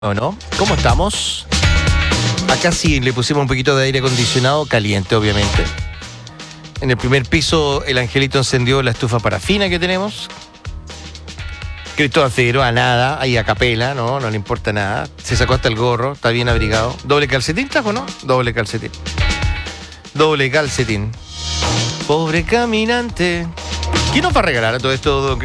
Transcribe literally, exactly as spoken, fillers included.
¿O no? ¿Cómo estamos? Acá sí le pusimos un poquito de aire acondicionado, caliente obviamente. En el primer piso el angelito encendió la estufa parafina que tenemos. Cristóbal Figueroa nada, ahí a capela, no, no le importa nada. Se sacó hasta el gorro, está bien abrigado. ¿Doble calcetín trajo, no? Doble calcetín. Doble calcetín. Pobre caminante. ¿Quién nos va a regalar a todo esto, don